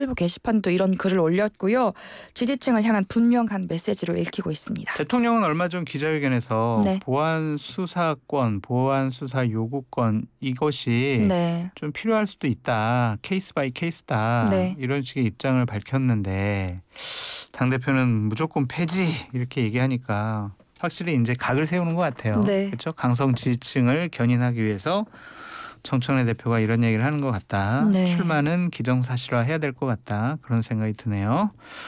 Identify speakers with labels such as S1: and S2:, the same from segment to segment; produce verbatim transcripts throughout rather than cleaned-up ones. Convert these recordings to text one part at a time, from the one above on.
S1: 일부 게시판도 이런 글을 올렸고요. 지지층을 향한 분명한 메시지로 읽히고 있습니다.
S2: 대통령은 얼마 전 기자회견에서
S1: 네.
S2: 보안 수사권, 보안 수사 요구권 이것이
S1: 네.
S2: 좀 필요할 수도 있다. 케이스 바이 케이스다.
S1: 네.
S2: 이런 식의 입장을 밝혔는데 당대표는 무조건 폐지 이렇게 얘기하니까 확실히 이제 각을 세우는 것 같아요.
S1: 네.
S2: 그렇죠? 강성 지지층을 견인하기 위해서 정청래 대표가 이런 얘기를 하는 것 같다.
S1: 네.
S2: 출마는 기정사실화해야 될 것 같다. 그런 생각이 드네요.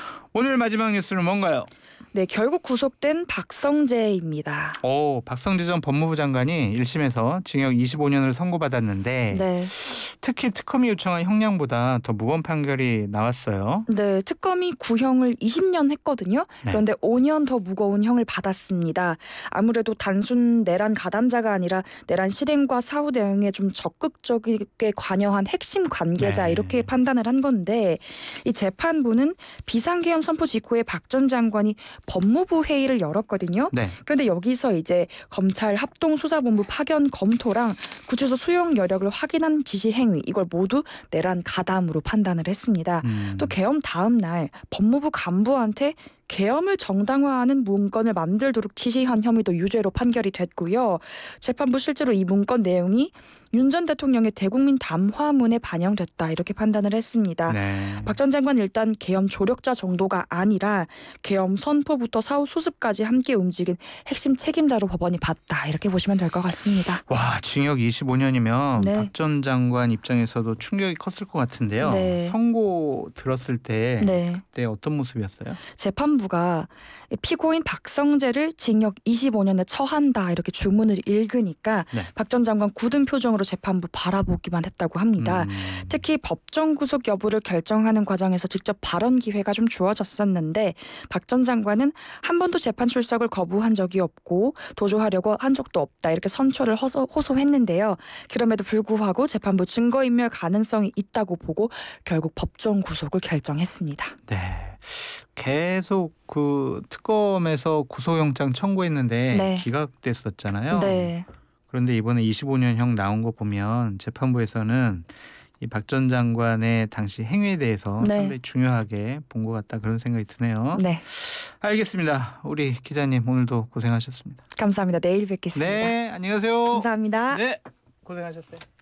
S2: 오늘 마지막 뉴스는 뭔가요?
S1: 네, 결국 구속된 박성재입니다.
S2: 오, 박성재 전 법무부 장관이 일 심에서 징역 이십오 년을 선고받았는데
S1: 네.
S2: 특히 특검이 요청한 형량보다 더 무거운 판결이 나왔어요.
S1: 네, 특검이 구형을 이십 년 했거든요.
S2: 네.
S1: 그런데 오 년 더 무거운 형을 받았습니다. 아무래도 단순 내란 가담자가 아니라 내란 실행과 사후 대응에 좀 적극적이게 관여한 핵심 관계자
S2: 네.
S1: 이렇게 판단을 한 건데 이 재판부는 비상계엄 선포 직후에 박 전 장관이 법무부 회의를 열었거든요.
S2: 네.
S1: 그런데 여기서 이제 검찰 합동수사본부 파견 검토랑 구치소 수용 여력을 확인한 지시 행위 이걸 모두 내란 가담으로 판단을 했습니다.
S2: 음.
S1: 또 계엄 다음 날 법무부 간부한테 계엄을 정당화하는 문건을 만들도록 지시한 혐의도 유죄로 판결이 됐고요. 재판부 실제로 이 문건 내용이 윤 전 대통령의 대국민 담화문에 반영됐다 이렇게 판단을 했습니다.
S2: 네.
S1: 박 전 장관 일단 계엄 조력자 정도가 아니라 계엄 선포부터 사후 수습까지 함께 움직인 핵심 책임자로 법원이 봤다 이렇게 보시면 될 것 같습니다.
S2: 와, 징역 이십오 년이면
S1: 네.
S2: 박 전 장관 입장에서도 충격이 컸을 것 같은데요.
S1: 네.
S2: 선고 들었을 때
S1: 네.
S2: 그때 어떤 모습이었어요?
S1: 재판부가 피고인 박성재를 징역 이십오 년에 처한다 이렇게 주문을 읽으니까
S2: 네.
S1: 박 전 장관 굳은 표정으로 재판부 바라보기만 했다고 합니다.
S2: 음.
S1: 특히 법정 구속 여부를 결정하는 과정에서 직접 발언 기회가 좀 주어졌었는데 박 전 장관은 한 번도 재판 출석을 거부한 적이 없고 도주하려고 한 적도 없다 이렇게 선처를 호소, 호소했는데요. 그럼에도 불구하고 재판부 증거인멸 가능성이 있다고 보고 결국 법정 구속을 결정했습니다.
S2: 네. 계속 그 특검에서 구속영장 청구했는데
S1: 네.
S2: 기각됐었잖아요.
S1: 네.
S2: 그런데 이번에 이십오 년형 나온 거 보면 재판부에서는 이 박 전 장관의 당시 행위에 대해서
S1: 네.
S2: 상당히 중요하게 본 것 같다 그런 생각이 드네요.
S1: 네.
S2: 알겠습니다. 우리 기자님 오늘도 고생하셨습니다.
S1: 감사합니다. 내일 뵙겠습니다.
S2: 네, 안녕히 가세요.
S1: 감사합니다.
S2: 네, 고생하셨어요.